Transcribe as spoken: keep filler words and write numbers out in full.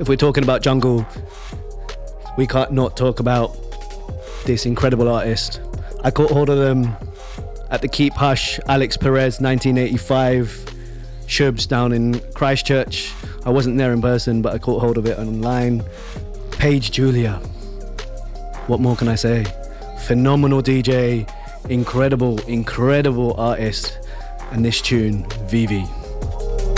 if we're talking about jungle, we can't not talk about this incredible artist. I caught hold of them at the Keep Hush, Alex Perez, nineteen eighty-five, Shubs down in Christchurch. I wasn't there in person, but I caught hold of it online. Paige Julia. What more can I say? Phenomenal D J, incredible, incredible artist. And this tune, Vivi.